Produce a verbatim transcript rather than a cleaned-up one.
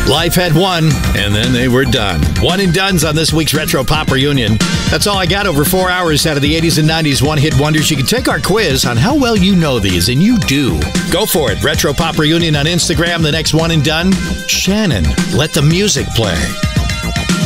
Life had one, and then they were done. One and done's on this week's Retro Pop Reunion. That's all I got. Over four hours out of the eighties and nineties one-hit wonders. You can take our quiz on how well you know these, and you do. Go for it. Retro Pop Reunion on Instagram. The next one and done. Shannon, let the music play.